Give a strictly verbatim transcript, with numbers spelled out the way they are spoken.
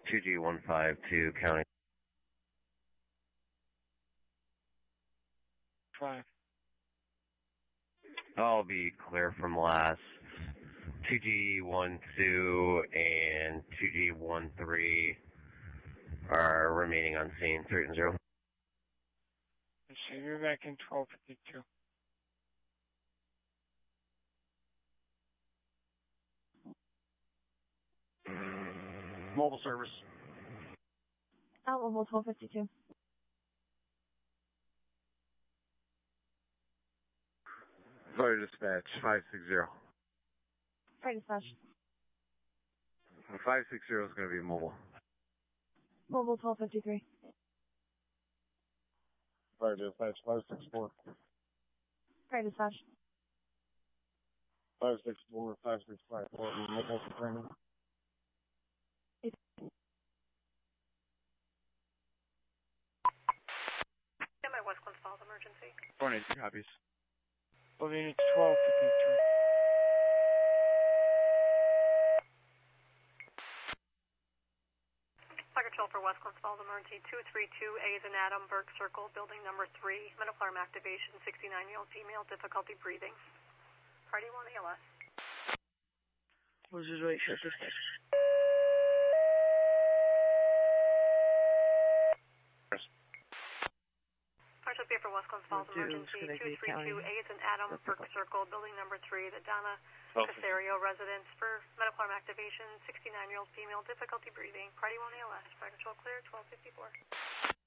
two G one five two, county. Five. I'll be clear from last. two G one two and two G one three are remaining on scene, three and zero. Let's see, you're back in twelve fifty-two. Mobile service. Out mobile twelve fifty-two. Fire dispatch, five six zero. Fire dispatch. five six zero is going to be mobile. Mobile twelve fifty-three. Fire dispatch, five six four. Fire dispatch. five six four, five six five four, mobile for training. My West Coast Falls emergency. four eighty-two copies. Believe it's twelve fifty-two. Fire control for West Coast Falls emergency two three two A is in Adam Burke Circle, building number three. Medical arm activation, sixty-nine-year-old female, difficulty breathing. Party one A L S. We'll just wait for dispatch. Fire should be for West Coast Falls emergency two three two A is in Adam Burke Circle, building number three. The Donna Casario residence for medical arm activation, sixty-nine-year-old female, difficulty breathing. Party one A L S. Fire control clear, twelve fifty-four.